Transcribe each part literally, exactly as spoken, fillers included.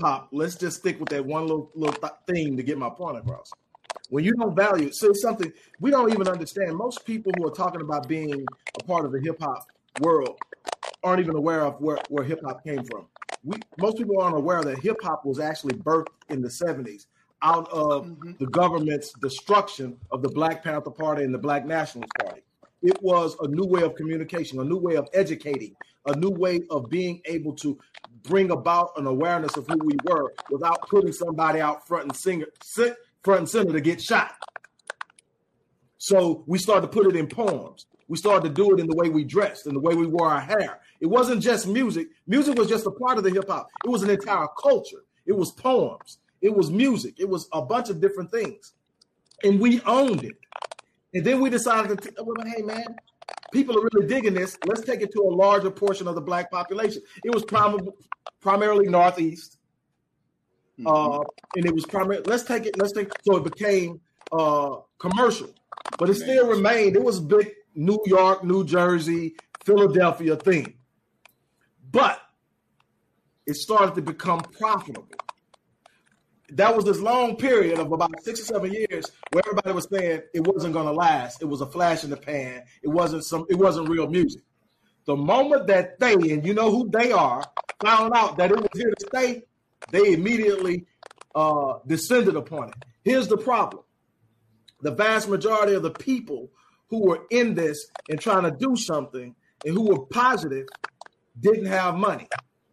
hop, let's just stick with that one little little th- theme to get my point across. When you don't value it, so it's something we don't even understand. Most people who are talking about being a part of the hip hop world aren't even aware of where, where hip hop came from. We most people aren't aware that hip hop was actually birthed in the seventies out of mm-hmm. the government's destruction of the Black Panther Party and the Black Nationalist Party. It was a new way of communication, a new way of educating, a new way of being able to bring about an awareness of who we were without putting somebody out front and singer, sit front and center to get shot. So we started to put it in poems. We started to do it in the way we dressed, in the way we wore our hair. It wasn't just music. Music was just a part of the hip hop. It was an entire culture. It was poems. It was music. It was a bunch of different things. And we owned it. And then we decided to, t- well, hey, man, people are really digging this. Let's take it to a larger portion of the Black population. It was prim- primarily Northeast. Mm-hmm. Uh, and it was primarily, let's take it, let's take, so it became uh, commercial. But it still remained, it was a big New York, New Jersey, Philadelphia thing. But it started to become profitable. That was this long period of about six or seven years where everybody was saying it wasn't going to last. It was a flash in the pan. It wasn't some. It wasn't real music. The moment that they, and you know who they are, found out that it was here to stay, they immediately uh, descended upon it. Here's the problem. The vast majority of the people who were in this and trying to do something and who were positive didn't have money.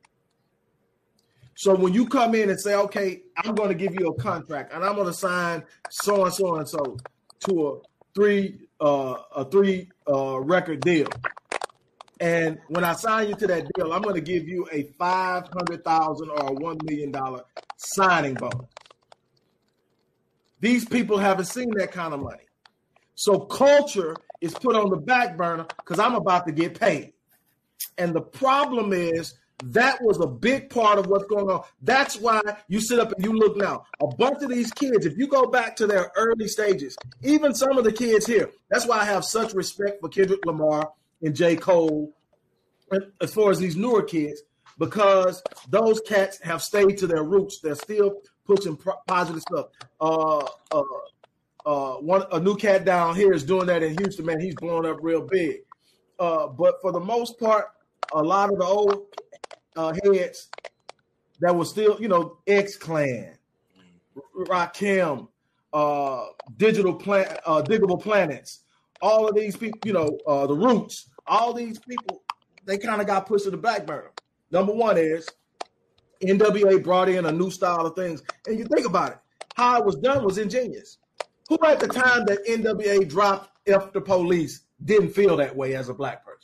So when you come in and say, okay, I'm going to give you a contract and I'm going to sign so and so and so to a three uh, a three uh, record deal, and when I sign you to that deal, I'm going to give you a five hundred thousand or a one million dollar signing bonus. These people haven't seen that kind of money, so culture is put on the back burner because I'm about to get paid, and the problem is. That was a big part of what's going on. That's why you sit up and you look now. A bunch of these kids, if you go back to their early stages, even some of the kids here, that's why I have such respect for Kendrick Lamar and J. Cole as far as these newer kids, because those cats have stayed to their roots. They're still pushing pro- positive stuff. Uh, uh, uh, one a new cat down here is doing that in Houston, man. He's blowing up real big. Uh, but for the most part, a lot of the old Uh, heads that was still, you know, X-Clan, Rakim, uh, Digital Plan, uh, Diggable Planets, all of these people, you know, uh, the Roots, all these people, they kind of got pushed to the back burner. Number one is N W A brought in a new style of things. And you think about it, how it was done was ingenious. Who at the time that N W A dropped F the Police didn't feel that way as a black person?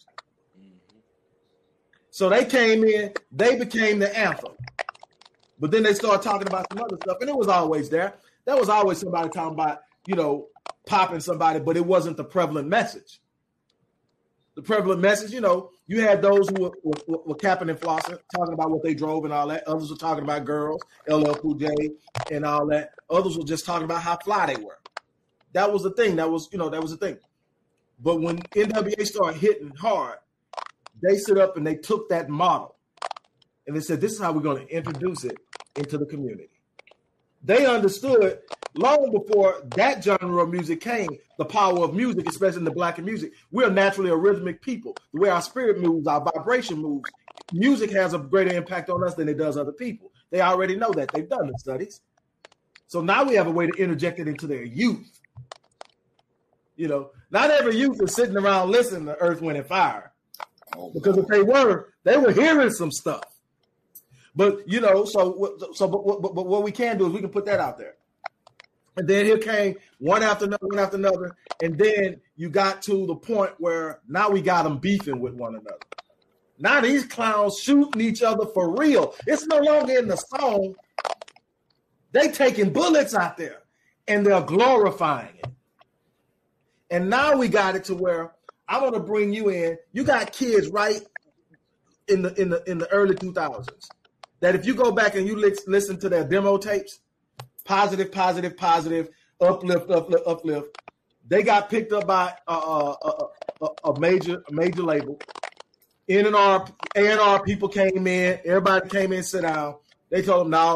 So they came in, they became the anthem. But then they started talking about some other stuff, and it was always there. There was always somebody talking about, you know, popping somebody, but it wasn't the prevalent message. The prevalent message, you know, you had those who were, were, were capping and flossing, talking about what they drove and all that. Others were talking about girls, L L Cool J and all that. Others were just talking about how fly they were. That was the thing. That was, you know, that was the thing. But when N W A started hitting hard, they stood up and they took that model and they said, this is how we're going to introduce it into the community. They understood long before that genre of music came, the power of music, especially in the black music. We're naturally a rhythmic people. The way our spirit moves, our vibration moves, music has a greater impact on us than it does other people. They already know that. They've done the studies. So now we have a way to interject it into their youth. You know, not every youth is sitting around listening to Earth, Wind, and Fire. Because if they were, they were hearing some stuff. But, you know, so so but, but, but what we can do is we can put that out there. And then here came one after another, one after another. And then you got to the point where now we got them beefing with one another. Now these clowns shooting each other for real. It's no longer in the song. They taking bullets out there and they're glorifying it. And now we got it to where I want to bring you in. You got kids right in the in the in the early two thousands that if you go back and you li- listen to their demo tapes, positive, positive, positive, uplift, uplift, uplift. They got picked up by a, a, a, a major a major label. N and R A and R people came in. Everybody came in, sit down. They told them, no,